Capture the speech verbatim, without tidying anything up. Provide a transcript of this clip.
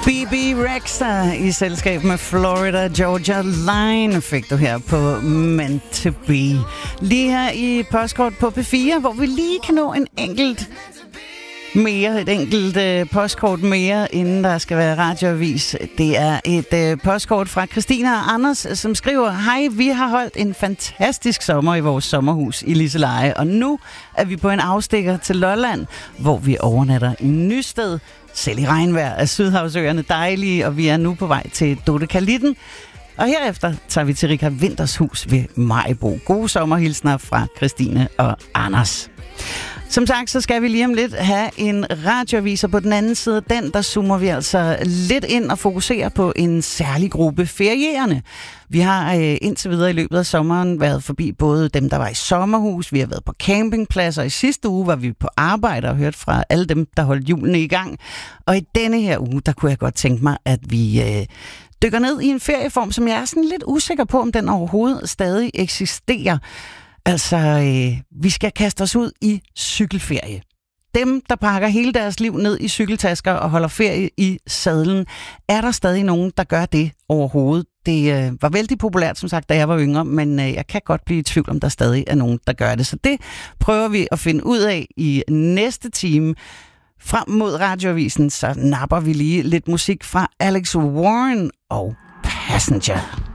B B Rexha i selskab med Florida Georgia Line fik du her på Meant to Be. Lige her i postkort på P fire, hvor vi lige kan nå en enkelt mere, et enkelt øh, postkort mere, inden der skal være radioavis. Det er et øh, postkort fra Christina og Anders, som skriver: Hej, vi har holdt en fantastisk sommer i vores sommerhus i Liseleje, og nu er vi på en afstikker til Lolland, hvor vi overnatter i Nysted. Selv i regnvejr er Sydhavsøerne dejlige, og vi er nu på vej til Dodekalitten. Og herefter tager vi til Richard Winters hus ved Maribo. Gode sommerhilsner fra Christine og Anders. Som sagt, så skal vi lige om lidt have en radioavis, og på den anden side den, der zoomer vi altså lidt ind og fokuserer på en særlig gruppe ferierende. Vi har øh, indtil videre i løbet af sommeren været forbi både dem, der var i sommerhus, vi har været på campingpladser, i sidste uge var vi på arbejde og hørt fra alle dem, der holdt hjulene i gang. Og i denne her uge, der kunne jeg godt tænke mig, at vi øh, dykker ned i en ferieform, som jeg er sådan lidt usikker på, om den overhovedet stadig eksisterer. Altså, øh, vi skal kaste os ud i cykelferie. Dem, der pakker hele deres liv ned i cykeltasker og holder ferie i sadlen, er der stadig nogen, der gør det overhovedet? Det øh, var vældig populært, som sagt, da jeg var yngre, men øh, jeg kan godt blive i tvivl, om der stadig er nogen, der gør det. Så det prøver vi at finde ud af i næste time. Frem mod radioavisen, så napper vi lige lidt musik fra Alex Warren og Passenger.